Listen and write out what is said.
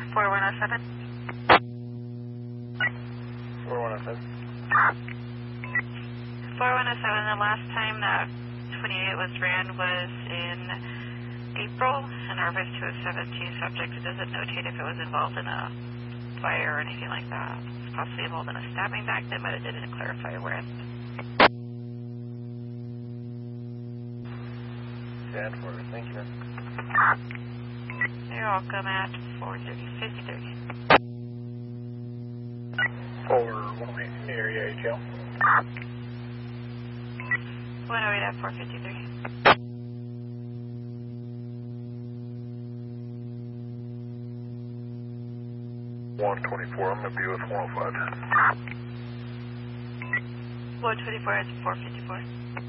4107. 4107. 4107, the last time that 28 was ran was in April, and our VIS 217 subject doesn't notate if it was involved in a fire or anything like that. It's possibly involved in a stabbing back then, but it didn't clarify where. Stand for it. Thank you, man. You're welcome at 4:53. 418 area ATL. 108 at 4:53. I'm going to be with 105. 124 at 4:54.